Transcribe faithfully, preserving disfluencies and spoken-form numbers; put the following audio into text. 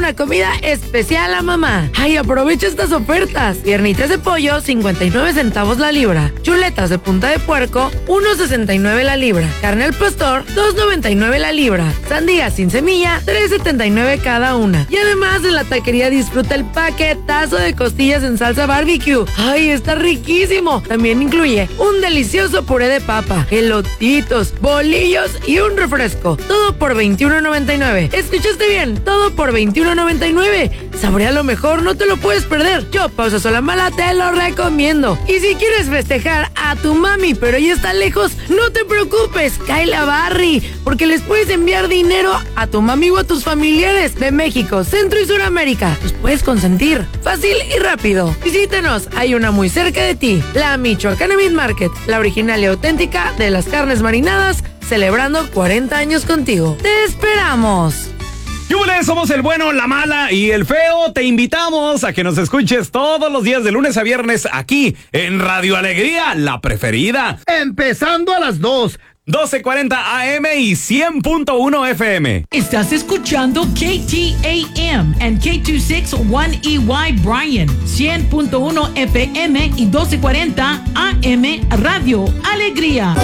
una comida especial a mamá. ¡Ay, aprovecha estas ofertas! Piernitas de pollo, cincuenta y nueve centavos la libra. Chuletas de punta de puerco, uno sesenta y nueve la libra. Carne al pastor, dos noventa y nueve la libra. Sandía sin semilla, tres setenta y nueve cada una. Y además en la taquería disfruta el paquetazo de costillas en salsa barbecue. ¡Ay, está riquísimo! También incluye un delicioso puré de papa, elotitos, bolillos y un refresco. Todo por veintiuno noventa y nueve. ¿Escuchaste bien? Todo por veintiuno noventa y nueve. Saborea lo mejor, no te lo puedes perder. Yo, Pausa Solambala, te lo recomiendo. Y si quieres festejar a tu mami, pero ella está lejos, no te preocupes, cae la Barry, porque les puedes enviar dinero a tu mami o a tus familiares de México, Centro y Suramérica. Los puedes consentir, fácil y rápido. Visítanos, hay una muy cerca de ti, la Michoacana Meat Market, la original y auténtica de las carnes marinadas, celebrando cuarenta años contigo. ¡Te esperamos! ¡Yúbales! Somos el bueno, la mala y el feo. Te invitamos a que nos escuches todos los días de lunes a viernes aquí en Radio Alegría, la preferida. Empezando a las dos. doce cuarenta A M y cien punto uno F M. Estás escuchando K T A M and K dos sesenta y uno E Y Bryan, cien punto uno F M y doce cuarenta A M Radio Alegría.